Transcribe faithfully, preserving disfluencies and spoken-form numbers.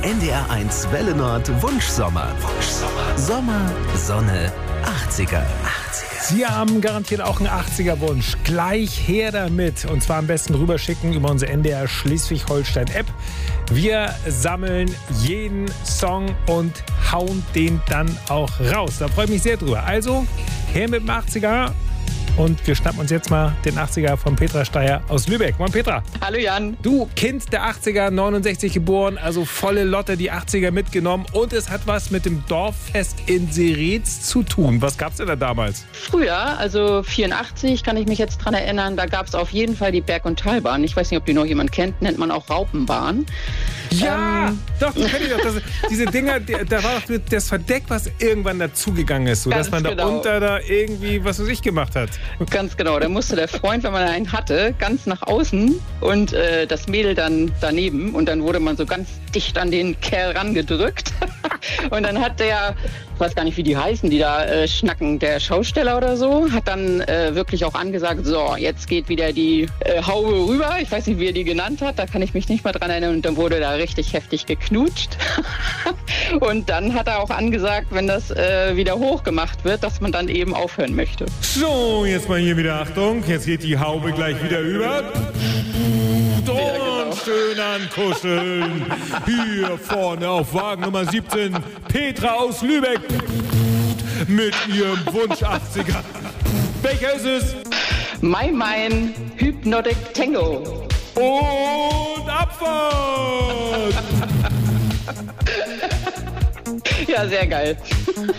N D R eins Welle Nord Wunschsommer. Wunschsommer. Sommer, Sonne, achtziger. achtziger. Sie haben garantiert auch einen achtziger-Wunsch. Gleich her damit. Und zwar am besten rüberschicken über unsere N D R Schleswig-Holstein-App. Wir sammeln jeden Song und hauen den dann auch raus. Da freue ich mich sehr drüber. Also, her mit dem achtziger. Und wir schnappen uns jetzt mal den achtziger von Petra Steyer aus Lübeck. Moin Petra. Hallo Jan. Du, Kind der achtziger, neunundsechzig geboren, also volle Lotte die achtziger mitgenommen. Und es hat was mit dem Dorffest in Seretz zu tun. Was gab's denn da damals? Früher, also vierundachtzig, kann ich mich jetzt dran erinnern, da gab es auf jeden Fall die Berg- und Talbahn. Ich weiß nicht, ob die noch jemand kennt, nennt man auch Raupenbahn. Ja, ähm, doch, die kenn ich doch. Das, diese Dinger, die, da war doch das Verdeck, was irgendwann dazugegangen ist. So, dass man genau. da unter da irgendwie, was weiß ich, gemacht hat. Ganz genau, da musste der Freund, wenn man einen hatte, ganz nach außen und äh, das Mädel dann daneben. Und dann wurde man so ganz dicht an den Kerl rangedrückt. Und dann hat der, ich weiß gar nicht, wie die heißen, die da äh, schnacken, der Schausteller oder so, hat dann äh, wirklich auch angesagt, so, jetzt geht wieder die äh, Haube rüber. Ich weiß nicht, wie er die genannt hat, da kann ich mich nicht mehr dran erinnern. Und dann wurde da richtig heftig geknutscht. Und dann hat er auch angesagt, wenn das äh, wieder hochgemacht wird, dass man dann eben aufhören möchte. So, jetzt mal hier wieder Achtung. Jetzt geht die Haube gleich wieder über. Und Ja, genau. schön ankuscheln. Hier vorne auf Wagen Nummer siebzehn. Petra aus Lübeck. Mit ihrem Wunsch achtziger. Welcher ist es? My Mein Hypnotic Tango. Und Abfahrt! Ja, sehr geil.